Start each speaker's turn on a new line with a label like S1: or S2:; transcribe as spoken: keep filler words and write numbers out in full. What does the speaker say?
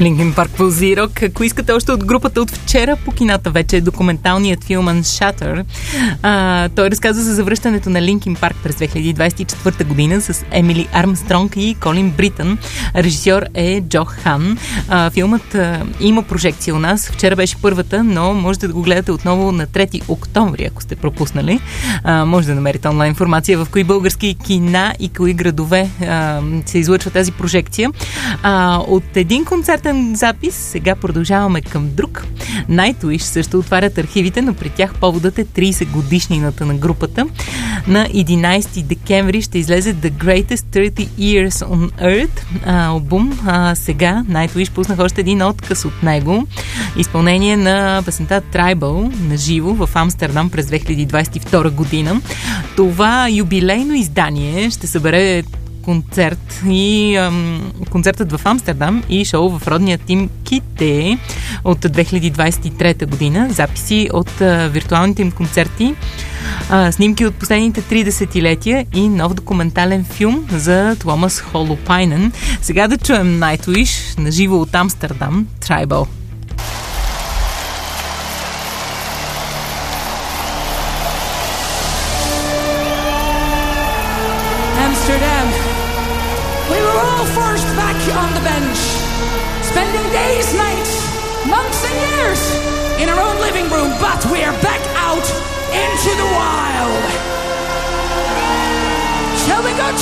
S1: Линкин Парк по Зирок. Ако искате още от групата от вчера по кината, вече е документалният филм Unshattered. А, той разказва за завръщането на Линкин Парк през две хиляди двадесет и четвърта година с Емили Армстронг и Колин Бритън. Режисьор е Джо Хан. А, филмът а, има прожекция у нас. Вчера беше първата, но можете да го гледате отново на трети октомври, ако сте пропуснали. А, може да намерите онлайн информация в кои български кина и кои градове а, се излъчва тази прожекция. А, от един концертен запис сега продължаваме към друг. Nightwish също отварят архивите, но при тях поводът е тридесет годишнината на групата. На единадесети декември ще излезе The Greatest тридесет Years on Earth а, албум. А, сега Nightwish пуснах още един откъс от него. Изпълнение на песента Tribal на живо в Амстердам през две хиляди двадесет и втора година. Това юбилейно издание ще събере концерт и ам, концертът в Амстердам и шоу в родния тим Ките от две хиляди двадесет и трета година. Записи от а, виртуалните им концерти, а, снимки от последните три десетилетия и нов документален филм за Томас Холопайнен. Сега да чуем Nightwish на живо от Амстердам, Tribal.
S2: Amsterdam. We were all forced back on the bench, spending days, nights, months and years in our own living room, but we are back out into the wild. Shall we go